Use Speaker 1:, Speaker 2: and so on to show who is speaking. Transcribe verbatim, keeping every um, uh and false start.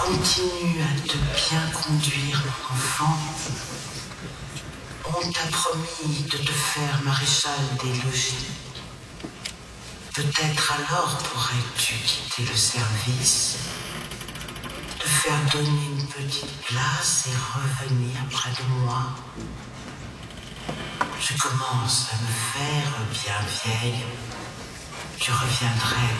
Speaker 1: Continue à te bien conduire, mon enfant. On t'a promis de te faire maréchal des logis. Peut-être alors pourrais-tu quitter le service, te faire donner une petite place et revenir près de moi. Je commence à me faire bien vieille. Je reviendrai